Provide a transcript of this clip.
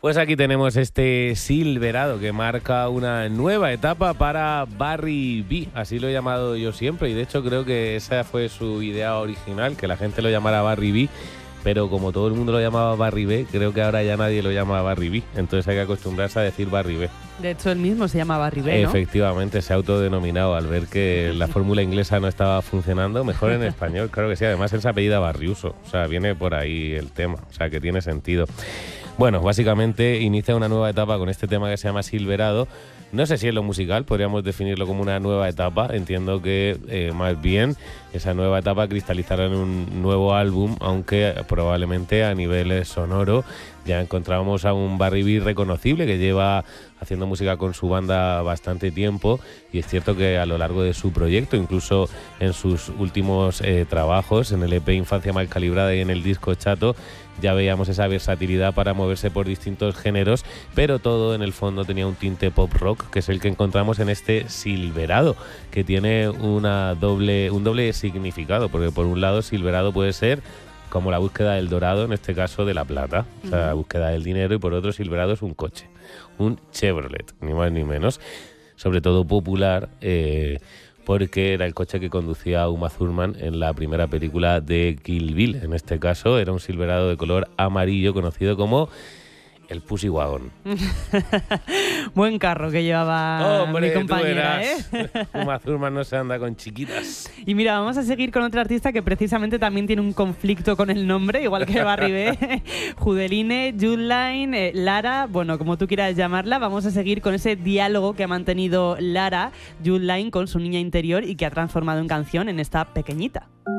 Pues aquí tenemos este Silverado que marca una nueva etapa para Barry B, así lo he llamado yo siempre, y de hecho creo que esa fue su idea original, que la gente lo llamara Barry B, pero como todo el mundo lo llamaba Barry B, creo que ahora ya nadie lo llama Barry B, entonces hay que acostumbrarse a decir Barry B. De hecho, él mismo se llama Barry B, ¿no? Efectivamente, se ha autodenominado al ver que la fórmula inglesa no estaba funcionando, mejor en español, claro que sí. Además, él se apellida Barriuso, o sea, viene por ahí el tema, o sea, que tiene sentido. Bueno, básicamente inicia una nueva etapa con este tema que se llama Silverado. No sé si en lo musical podríamos definirlo como una nueva etapa. Entiendo que más bien esa nueva etapa cristalizará en un nuevo álbum, aunque probablemente a nivel sonoro ya encontramos a un Barry B reconocible que lleva haciendo música con su banda bastante tiempo, y es cierto que a lo largo de su proyecto, incluso en sus últimos trabajos, en el EP Infancia Mal Calibrada y en el disco Chato, ya veíamos esa versatilidad para moverse por distintos géneros, pero todo en el fondo tenía un tinte pop rock, que es el que encontramos en este Silverado, que tiene un doble significado, porque por un lado Silverado puede ser como la búsqueda del dorado, en este caso de la plata, o sea, la búsqueda del dinero, y por otro Silverado es un coche, un Chevrolet, ni más ni menos, sobre todo popular, porque era el coche que conducía Uma Thurman en la primera película de Kill Bill. En este caso era un Silverado de color amarillo conocido como el Pussy Wagon. Buen carro que llevaba mi compañera, ¿eh? Uma Thurman no se anda con chiquitas. Y mira, vamos a seguir con otro artista que precisamente también tiene un conflicto con el nombre, igual que Barry B. Judeline, Judeline, Lara, bueno, como tú quieras llamarla. Vamos a seguir con ese diálogo que ha mantenido Lara, Judeline, con su niña interior y que ha transformado en canción en esta pequeñita.